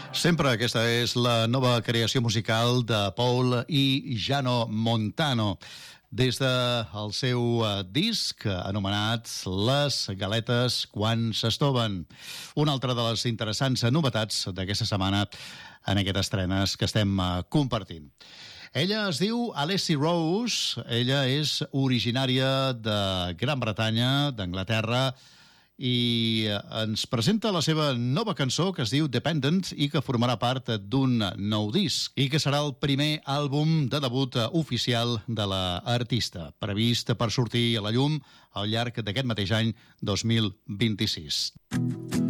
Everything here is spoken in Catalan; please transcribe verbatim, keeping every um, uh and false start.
Sempre aquesta és la nova creació musical de Paul i Jano Montano. Des del seu disc anomenat Les galetes quan s'estoven. Una altra de les interessants novetats d'aquesta setmana en aquestes estrenes que estem compartint. Ella es diu Alessi Rose, ella és originària de Gran Bretanya, d'Anglaterra, i ens presenta la seva nova cançó que es diu Dependent i que formarà part d'un nou disc i que serà el primer àlbum de debut oficial de l'artista, previst per sortir a la llum al llarg d'aquest mateix any dos mil vint-i-sis.